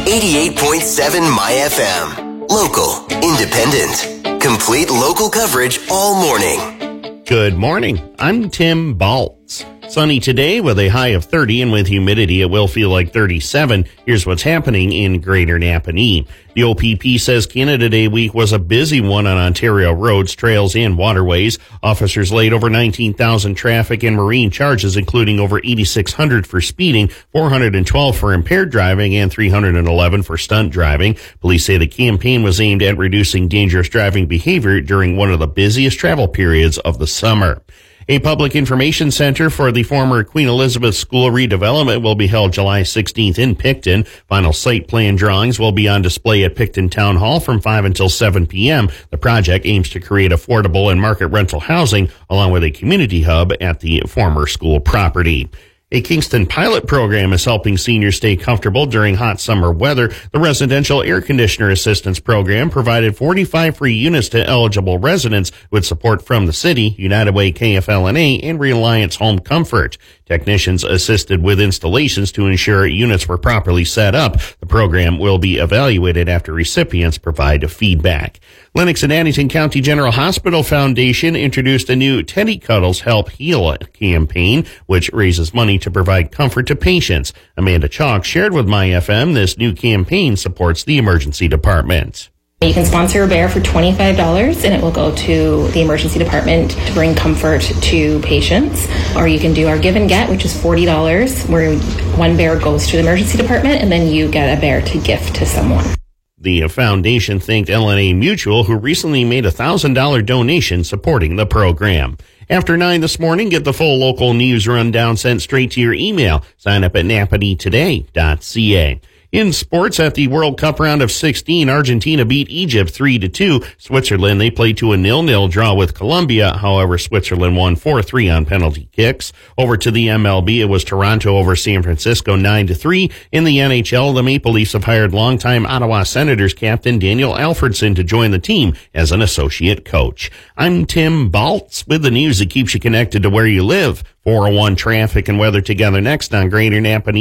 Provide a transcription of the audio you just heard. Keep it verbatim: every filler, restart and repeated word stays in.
eighty-eight point seven My F M. Local, independent, complete local coverage all morning. Good morning. I'm Tim Baltz. Sunny today with a high of thirty, and with humidity it will feel like thirty-seven. Here's what's happening in Greater Napanee. The O P P says Canada Day week was a busy one on Ontario roads, trails, and waterways. Officers laid over nineteen thousand traffic and marine charges, including over eighty-six hundred for speeding, four hundred twelve for impaired driving, and three hundred eleven for stunt driving. Police say the campaign was aimed at reducing dangerous driving behavior during one of the busiest travel periods of the summer. A public information center for the former Queen Elizabeth School redevelopment will be held July sixteenth in Picton. Final site plan drawings will be on display at Picton Town Hall from five until seven p.m. The project aims to create affordable and market rental housing along with a community hub at the former school property. A Kingston pilot program is helping seniors stay comfortable during hot summer weather. The Residential Air Conditioner Assistance Program provided forty-five free units to eligible residents with support from the city, United Way K F L N A, and Reliance Home Comfort. Technicians assisted with installations to ensure units were properly set up. The program will be evaluated after recipients provide feedback. Lennox and Addington County General Hospital Foundation introduced a new Teddy Cuddles Help Heal campaign, which raises money to provide comfort to patients. Amanda Chalk shared with My F M this new campaign supports the emergency department. You can sponsor a bear for twenty-five dollars and it will go to the emergency department to bring comfort to patients. Or you can do our give and get, which is forty dollars, where one bear goes to the emergency department and then you get a bear to gift to someone. The foundation thanked L N A Mutual, who recently made a one thousand dollars donation supporting the program. After nine this morning, get the full local news rundown sent straight to your email. Sign up at napanee today dot c a. In sports, at the World Cup round of sixteen, Argentina beat Egypt three to two. Switzerland, they played to a nil nil draw with Colombia. However, Switzerland won four three on penalty kicks. Over to the M L B, it was Toronto over San Francisco nine to three. In the N H L, the Maple Leafs have hired longtime Ottawa Senators captain Daniel Alfredson to join the team as an associate coach. I'm Tim Baltz with the news that keeps you connected to where you live. four oh one traffic and weather together next on Greater Napanee.